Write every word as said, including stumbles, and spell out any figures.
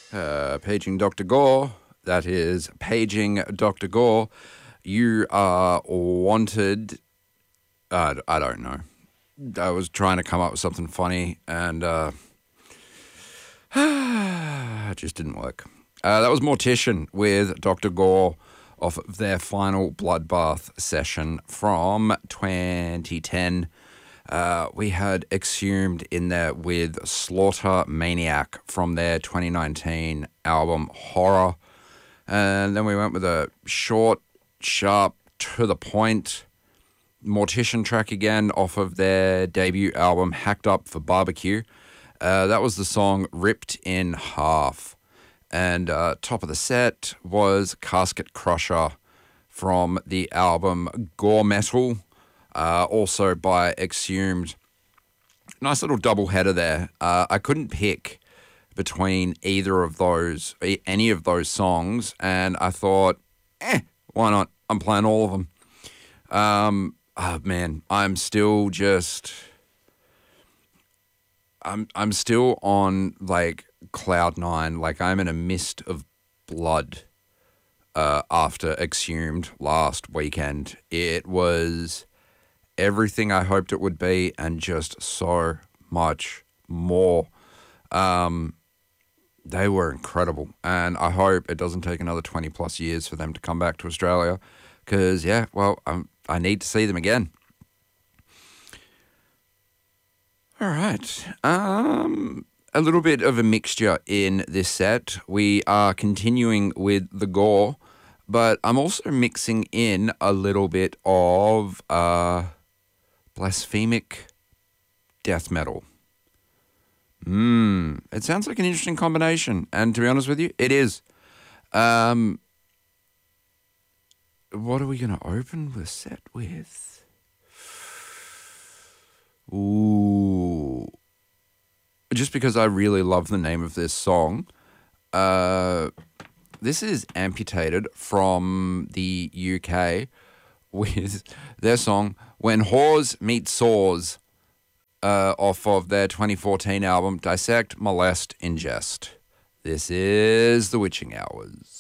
Uh, paging Doctor Gore. That is paging Doctor Gore. You are wanted. Uh, I don't know. I was trying to come up with something funny, and uh, it just didn't work. Uh, that was Mortician with Doctor Gore off of their final Bloodbath session from twenty ten. Uh, we had Exhumed in there with Slaughter Maniac from their twenty nineteen album Horror. And then we went with a short, sharp, to the point Mortician track again off of their debut album Hacked Up for Barbecue. Uh, that was the song Ripped in Half. And uh, top of the set was Casket Crusher from the album Gore Metal, uh, also by Exhumed. Nice little double header there. Uh, I couldn't pick between either of those, any of those songs, and I thought, eh, why not? I'm playing all of them. Um, oh man, I'm still just, I'm I'm still on like cloud nine, like I'm in a mist of blood. Uh, after Exhumed last weekend, it was everything I hoped it would be, and just so much more. Um, they were incredible, and I hope it doesn't take another twenty plus years for them to come back to Australia, because yeah, well, I'm, I need to see them again. All right, um, a little bit of a mixture in this set. We are continuing with the gore, but I'm also mixing in a little bit of uh, blasphemic death metal. Mmm, it sounds like an interesting combination, and to be honest with you, it is. Um, what are we going to open the set with? Ooh, just because I really love the name of this song. Uh, this is Amputated from the U K with their song When Whores Meet Saws, uh, off of their twenty fourteen album Dissect, Molest, Ingest. This is The Witching Hours.